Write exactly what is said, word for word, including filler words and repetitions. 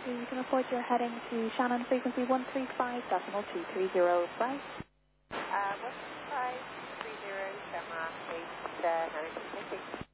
You can report you're heading to Shannon frequency one three five decimal two three zero. Bye. Uh, one five three zero, camera eight, uh, nine, thank you.